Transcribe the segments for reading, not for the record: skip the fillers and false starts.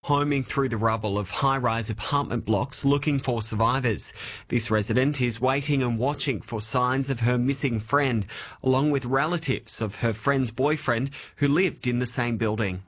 Homing through the rubble of high-rise apartment blocks looking for survivors. This resident is waiting and watching for signs of her missing friend, along with relatives of her friend's boyfriend who lived in the same building.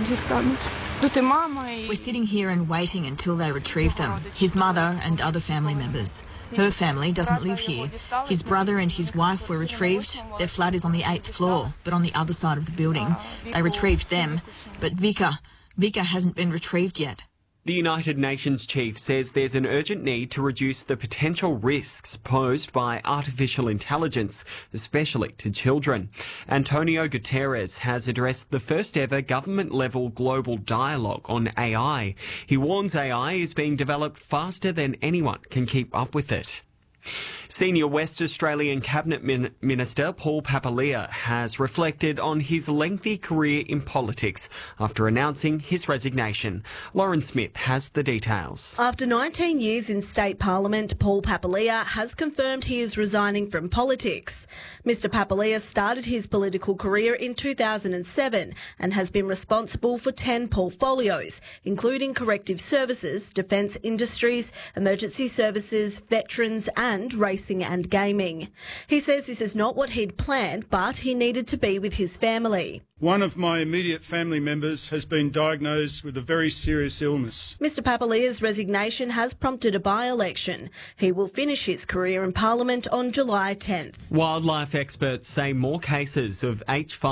We're sitting here and waiting until they retrieve them, his mother and other family members. Her family doesn't live here. His brother and his wife were retrieved. Their flat is on the 8th floor, but on the other side of the building. They retrieved them, but Vika hasn't been retrieved yet. The United Nations chief says there's an urgent need to reduce the potential risks posed by artificial intelligence, especially to children. Antonio Guterres has addressed the first ever government-level global dialogue on AI. He warns AI is being developed faster than anyone can keep up with it. Senior West Australian Cabinet Minister Paul Papalia has reflected on his lengthy career in politics after announcing his resignation. Lauren Smith has the details. After 19 years in state parliament, Paul Papalia has confirmed he is resigning from politics. Mr Papalia started his political career in 2007 and has been responsible for 10 portfolios, including corrective services, defence industries, emergency services, veterans and racing and gaming. He says this is not what he'd planned, but he needed to be with his family. One of my immediate family members has been diagnosed with a very serious illness. Mr Papalia's resignation has prompted a by-election. He will finish his career in Parliament on July 10th. Wildlife experts say more cases of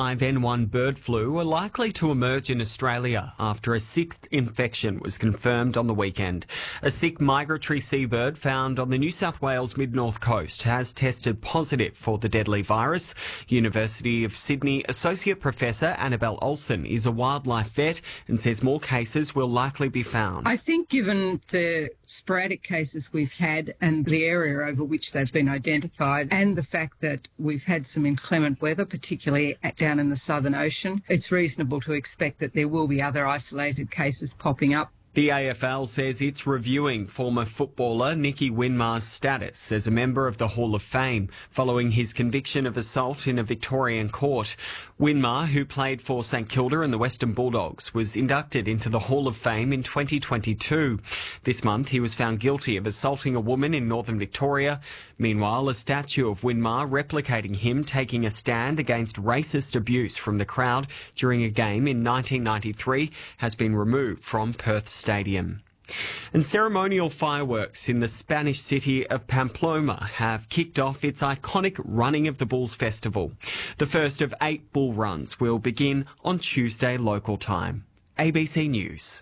H5N1 bird flu are likely to emerge in Australia after a sixth infection was confirmed on the weekend. A sick migratory seabird found on the New South Wales mid-north coast has tested positive for the deadly virus. University of Sydney Associate Professor Annabelle Olsen is a wildlife vet and says more cases will likely be found. I think given the sporadic cases we've had and the area over which they've been identified and the fact that we've had some inclement weather, particularly down in the Southern Ocean, it's reasonable to expect that there will be other isolated cases popping up. The AFL says it's reviewing former footballer Nicky Winmar's status as a member of the Hall of Fame following his conviction of assault in a Victorian court. Winmar, who played for St Kilda and the Western Bulldogs, was inducted into the Hall of Fame in 2022. This month he was found guilty of assaulting a woman in northern Victoria. Meanwhile, a statue of Winmar replicating him taking a stand against racist abuse from the crowd during a game in 1993 has been removed from Perth Stadium. And ceremonial fireworks in the Spanish city of Pamplona have kicked off its iconic Running of the Bulls festival. The first of 8 bull runs will begin on Tuesday local time. ABC News.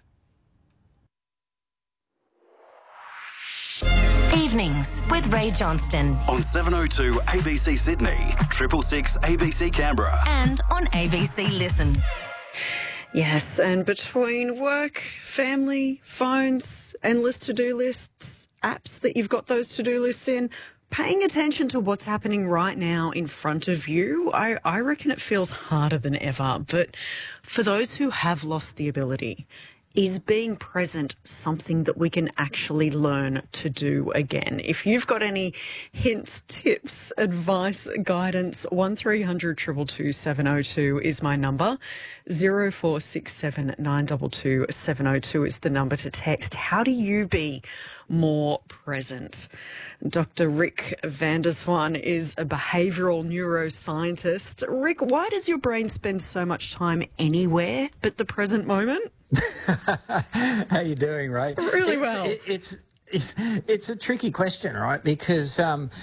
Evenings with Ray Johnston on 702 ABC Sydney, 666 ABC Canberra, and on ABC Listen. Yes, and between work, family, phones, endless to-do lists, apps that you've got those to-do lists in, paying attention to what's happening right now in front of you, I reckon it feels harder than ever. But for those who have lost the ability, is being present something that we can actually learn to do again? If you've got any hints, tips, advice, guidance, 1300 222 702 is my number. 0467 922 702 is the number to text. How do you be more present? Dr. Rick van der Swan is a behavioural neuroscientist. Rick, why does your brain spend so much time anywhere but the present moment? How you doing, Ray? Really well. It's a tricky question, right? Because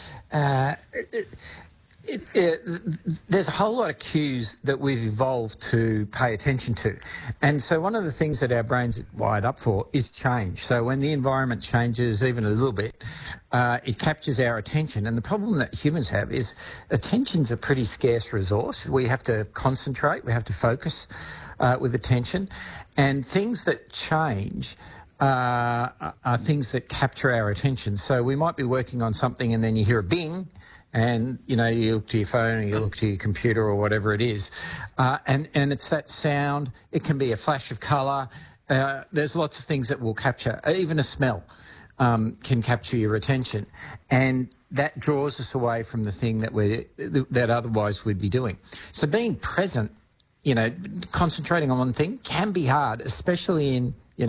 there's a whole lot of cues that we've evolved to pay attention to. And so one of the things that our brains are wired up for is change. So when the environment changes even a little bit, it captures our attention. And the problem that humans have is attention's a pretty scarce resource. We have to concentrate, we have to focus with attention. And things that change are things that capture our attention. So we might be working on something and then you hear a bing, and, you know, you look to your phone or you look to your computer or whatever it is. And it's that sound. It can be a flash of colour. There's lots of things that will capture. Even a smell can capture your attention. And that draws us away from the thing that otherwise we'd be doing. So being present, you know, concentrating on one thing can be hard, especially in